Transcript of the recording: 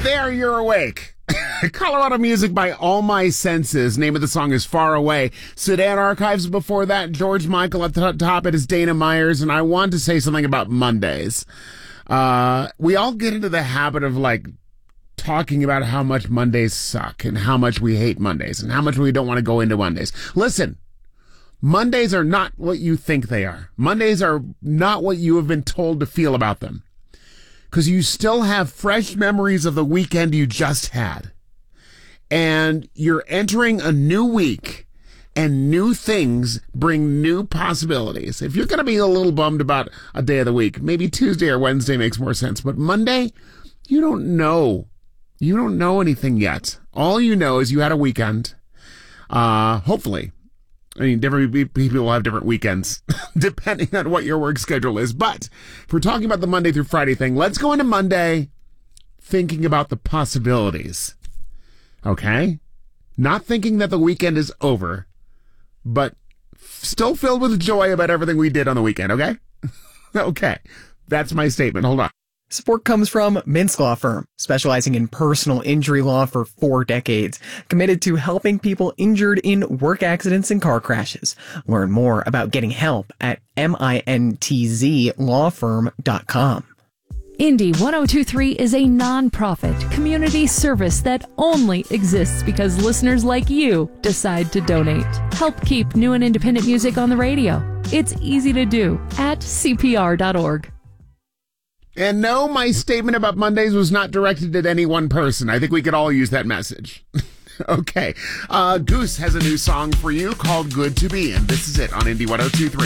There, you're awake. Colorado music by All My Senses. Name of the song is Far Away. Sedan Archives before that. George Michael at the top. It is Dana Myers. And I want to say something about Mondays. We all get into the habit of talking about how much Mondays suck and how much we hate Mondays and how much we don't want to go into Mondays. Listen, Mondays are not what you think they are. Mondays are not what you have been told to feel about them. Because you still have fresh memories of the weekend you just had. And you're entering a new week, and new things bring new possibilities. If you're going to be a little bummed about a day of the week, maybe Tuesday or Wednesday makes more sense. But Monday, you don't know. You don't know anything yet. All you know is you had a weekend. Hopefully. I mean, different people will have different weekends, depending on what your work schedule is. But if we're talking about the Monday through Friday thing, let's go into Monday thinking about the possibilities. Okay? Not thinking that the weekend is over, but still filled with joy about everything we did on the weekend, okay? Okay. That's my statement. Hold on. Support comes from Mintz Law Firm, specializing in personal injury law for 4 decades, committed to helping people injured in work accidents and car crashes. Learn more about getting help at mintzlawfirm.com. Indy 1023 is a non-profit community service that only exists because listeners like you decide to donate. Help keep new and independent music on the radio. It's easy to do at CPR.org. And no, my statement about Mondays was not directed at any one person. I think we could all use that message. Okay. Goose has a new song for you called Good to Be, and this is it on Indy 1023.